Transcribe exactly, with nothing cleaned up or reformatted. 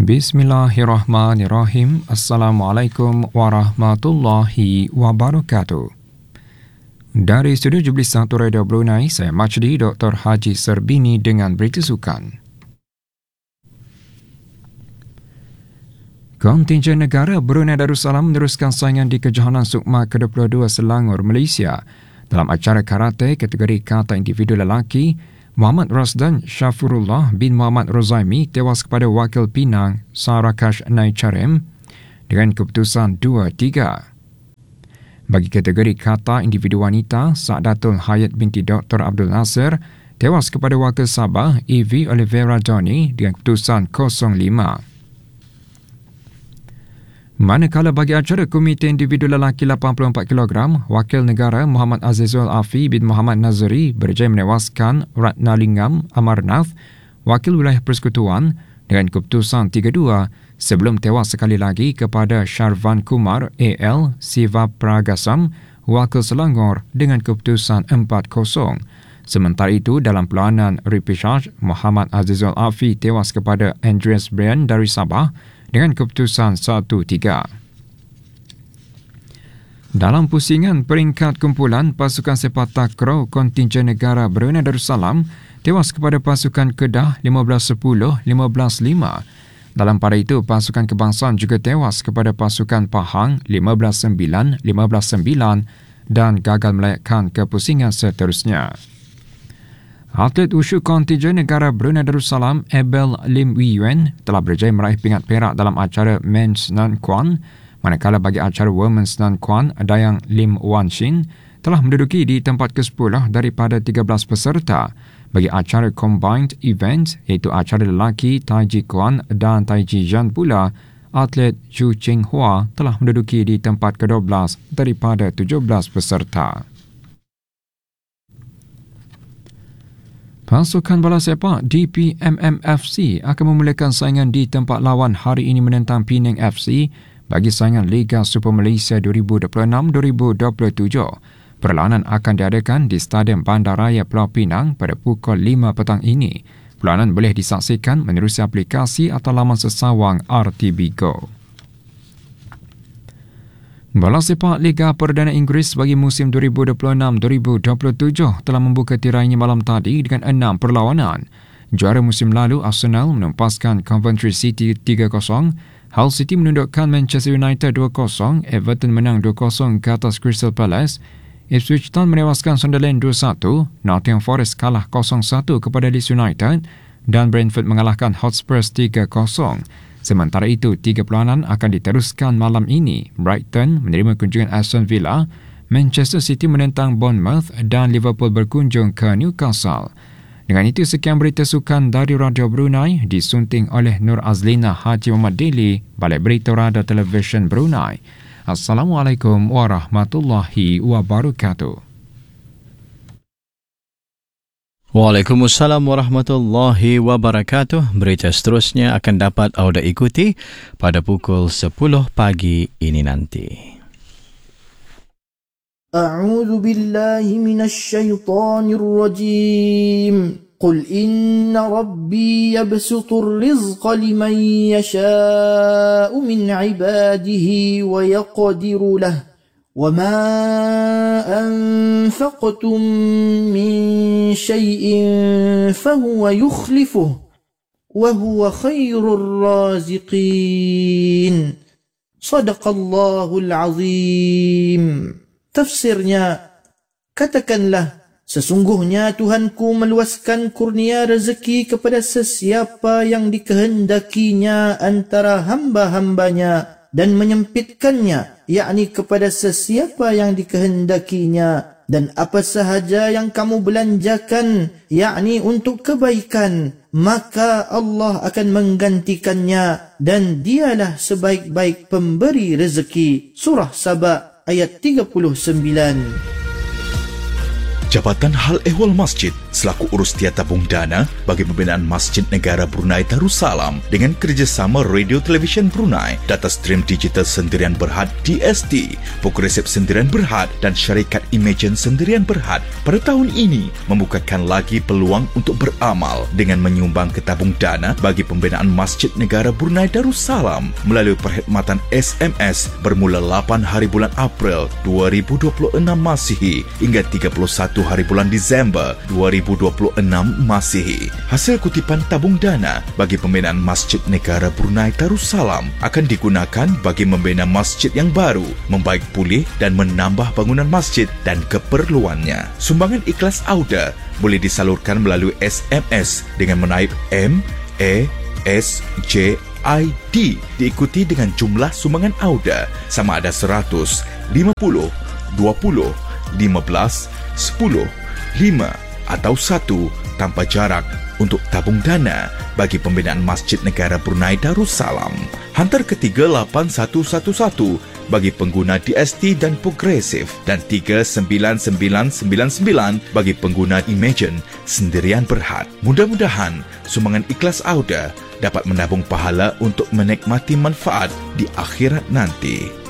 Bismillahirrahmanirrahim. Assalamualaikum warahmatullahi wabarakatuh. Dari Studio Jublis satu Radio Brunei, saya Majdi Doktor Haji Serbini dengan berita sukan. Kontingen negara Brunei Darussalam meneruskan saingan di Kejohanan Sukma ke dua puluh dua Selangor, Malaysia. Dalam acara karate kategori kata individu lelaki, Muhammad Rasdan Syafurullah bin Muhammad Rozaimi tewas kepada wakil Pinang Sarakash Naicharim dengan keputusan dua tiga. Bagi kategori kata individu wanita, Saadatul Hayat binti Doktor Abdul Nasir tewas kepada wakil Sabah Evie Oliveira Doni dengan keputusan kosong lima. Manakala bagi acara Komite Individu Lelaki lapan puluh empat kilogram, Wakil Negara Muhammad Azizul Afi bin Muhammad Nazari berjaya menewaskan Ratnalingam Amarnath, Wakil Wilayah Persekutuan, dengan keputusan tiga dua sebelum tewas sekali lagi kepada Sharvan Kumar A L Siva Pragasam, Wakil Selangor, dengan keputusan empat kosong. Sementara itu, dalam perlawanan repechage, Muhammad Azizul Afi tewas kepada Andreas Brian dari Sabah dengan keputusan satu tiga. Dalam pusingan peringkat kumpulan, pasukan sepak takraw kontingen negara Brunei Darussalam tewas kepada pasukan Kedah lima belas sepuluh lima belas lima. Dalam pada itu, pasukan kebangsaan juga tewas kepada pasukan Pahang lima belas sembilan lima belas sembilan dan gagal melayakkan ke pusingan seterusnya. Atlet wushu kontingen negara Brunei Darussalam Abel Lim Wee Yuen telah berjaya meraih pingat perak dalam acara Men's Nan Kuan, manakala bagi acara Women's Nan Kuan, Dayang Lim Wan Shin telah menduduki di tempat kesepuluh daripada tiga belas peserta. Bagi acara Combined Event, iaitu acara lelaki Taiji Kuan dan Taiji Zhan pula, atlet Zhu Ching Hua telah menduduki di tempat kedua belas daripada tujuh belas peserta. Pasukan bola sepak D P M M F C akan memulakan saingan di tempat lawan hari ini menentang Penang F C bagi saingan Liga Super Malaysia dua ribu dua puluh enam dua ribu dua puluh tujuh. Perlawanan akan diadakan di Stadium Bandaraya Pulau Pinang pada pukul lima petang ini. Perlawanan boleh disaksikan menerusi aplikasi atau laman sesawang R T B Go. Bola sepak Liga Perdana Inggeris bagi musim dua ribu dua puluh enam dua ribu dua puluh tujuh telah membuka tirainya malam tadi dengan enam perlawanan. Juara musim lalu Arsenal menempaskan Coventry City tiga kosong, Hull City menundukkan Manchester United dua kosong, Everton menang dua kosong ke atas Crystal Palace, Ipswich Town menewaskan Sunderland dua satu, Nottingham Forest kalah kosong satu kepada Leeds United dan Brentford mengalahkan Hotspurs tiga kosong. Sementara itu, tiga perlawanan akan diteruskan malam ini. Brighton menerima kunjungan Aston Villa, Manchester City menentang Bournemouth dan Liverpool berkunjung ke Newcastle. Dengan itu, sekian berita sukan dari Radio Brunei disunting oleh Nur Azlina Haji Muhammad Dili, Balai Berita Radio Televisyen Brunei. Assalamualaikum warahmatullahi wabarakatuh. Waalaikumsalam warahmatullahi wabarakatuh. Berita seterusnya akan dapat anda ikuti pada pukul sepuluh pagi ini nanti. A'udzu billahi minasy syaithanir rajim. Qul inna rabbi yabsutur rizqa liman yasha'u min 'ibadihi wa yaqdiru lahu. وَمَا أَنفَقْتُم مِّن شَيْءٍ فَهُوَ يُخْلِفُهُ وَهُوَ خَيْرُ الرَّازِقِينَ. Sadaqallahul Azim. Tafsirnya, katakanlah, sesungguhnya Tuhanku meluaskan kurnia rezeki kepada sesiapa yang dikehendakinya antara hamba-hambanya dan menyempitkannya, yakni kepada sesiapa yang dikehendakinya, dan apa sahaja yang kamu belanjakan, yakni untuk kebaikan, maka Allah akan menggantikannya dan dialah sebaik-baik pemberi rezeki. Surah Saba ayat tiga puluh sembilan. Jabatan Hal Ehwal Masjid selaku urus tiada tabung dana bagi pembinaan Masjid Negara Brunei Darussalam dengan kerjasama Radio Televisyen Brunei, Data Stream Digital Sendirian Berhad D S T, Progresif Sendirian Berhad dan Syarikat Imagine Sendirian Berhad pada tahun ini membukakan lagi peluang untuk beramal dengan menyumbang ke tabung dana bagi pembinaan Masjid Negara Brunei Darussalam melalui perkhidmatan S M S bermula lapan hari bulan April dua ribu dua puluh enam Masihi hingga tiga puluh satu hari bulan Disember dua ribu dua puluh enam Masihi. Hasil kutipan tabung dana bagi pembinaan Masjid Negara Brunei Darussalam akan digunakan bagi membina masjid yang baru, membaik pulih dan menambah bangunan masjid dan keperluannya. Sumbangan ikhlas Auda boleh disalurkan melalui S M S dengan menaip M A S J I D diikuti dengan jumlah sumbangan Auda sama ada seratus, lima puluh, dua puluh, lima belas, sepuluh, lima atau satu tanpa jarak untuk tabung dana bagi pembinaan Masjid Negara Brunei Darussalam. Hantar ke tiga lapan satu satu satu bagi pengguna D S T dan Progresif dan tiga sembilan sembilan sembilan sembilan bagi pengguna Imagine Sendirian Berhad. Mudah-mudahan sumbangan ikhlas Auda dapat menabung pahala untuk menikmati manfaat di akhirat nanti.